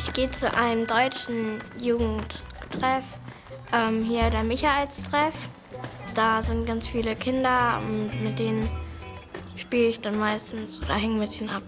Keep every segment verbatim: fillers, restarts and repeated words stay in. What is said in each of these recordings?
Ich gehe zu einem deutschen Jugendtreff, ähm, hier der Michaelstreff. Da sind ganz viele Kinder und mit denen spiele ich dann meistens oder hänge mit ihnen ab.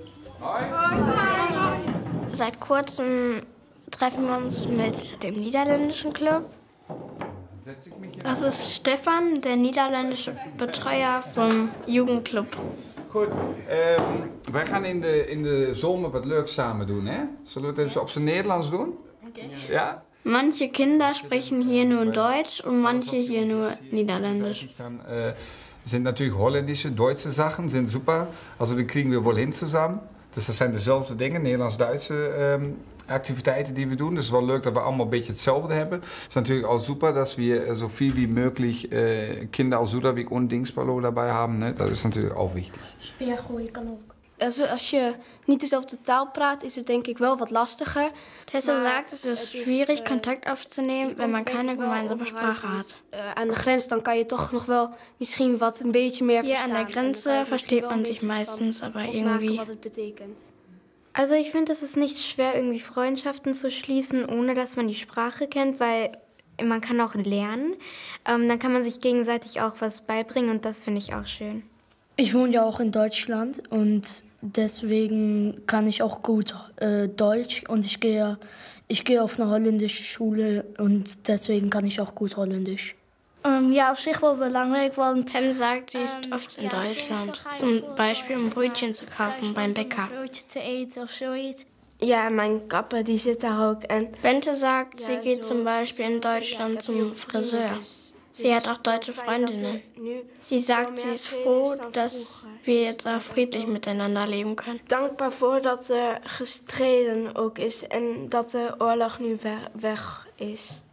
Seit kurzem treffen wir uns mit dem niederländischen Club. Das ist Stefan, der niederländische Betreuer vom Jugendclub. Goed, um, wij gaan in de, in de zomer wat leuks samen doen, hè? Zullen we het even op zijn Nederlands doen? Okay. Ja? Manche Kinder sprechen hier nur Deutsch und manche hier nur Niederländisch. Dann äh, sind natürlich holländische, deutsche Sachen, sind super. Also die kriegen wir wohl hin zusammen. Dus dat zijn dezelfde dingen, Nederlands-Duitse ähm, Aktivitäten, die wir doen. Dus het is wel leuk dat we allemaal een beetje hetzelfde hebben. Het is natuurlijk auch super, dass wir so viel wie möglich äh, Kinder aus Suderwick und Dingsbalo dabei haben. Ne? Dat is natuurlijk auch wichtig. Speer gooien kan ook. Also, als je niet dezelfde taal praat, is het denk ik wel wat lastiger. Tessa sagt, es ist schwierig, Kontakt aufzunehmen, wenn man keine gemeinsame Sprache hat. An der Grenze dan kan je toch nog wel misschien wat een beetje meer Hier verstaan. an der Grenze versteht man sich meistens, aber irgendwie... Also ich finde, es ist nicht schwer, irgendwie Freundschaften zu schließen, ohne dass man die Sprache kennt, weil man kann auch lernen. Ähm, dann kann man sich gegenseitig auch was beibringen und das finde ich auch schön. Ich wohne ja auch in Deutschland und deswegen kann ich auch gut äh, Deutsch und ich gehe, ich gehe auf eine holländische Schule und deswegen kann ich auch gut Holländisch. Um, ja, auf sich wohl belangrijk, weil Tem sagt, sie ist oft in Deutschland. Zum Beispiel um Brötchen zu kaufen beim Bäcker. Broodje te eten of zoiets. Ja, mijn kapper die zit daar ook. En Bente sagt, sie geht zum Beispiel in Deutschland zum Friseur. Sie hat auch deutsche Freundinnen. Sie sagt, sie ist froh, dass wir jetzt auch friedlich miteinander leben können. Dankbaar voor dat er gestreden ook is en dat de oorlog nu weg is.